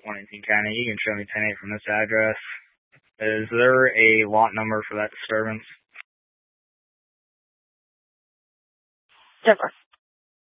Wilmington County. You can show me 10-8 from this address. Is there a lot number for that disturbance? Never.